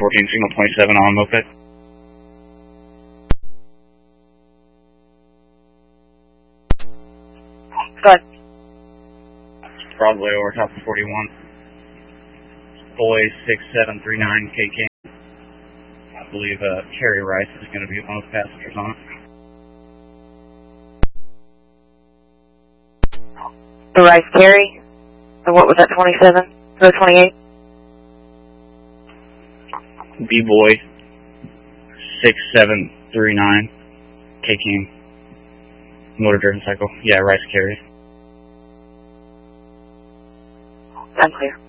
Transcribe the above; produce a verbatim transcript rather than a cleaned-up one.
fourteen, signal twenty-seven on moped. Go ahead. Broadway over top of forty-one. Boy six seven three nine K K. I believe uh, Carrie Rice is going to be one of the passengers on it. The Rice Carrie? So what was that, twenty-seven? Or twenty-eight? B-Boy six seven three nine K King. Motor driven cycle. Yeah, Rice Carrie. I'm clear.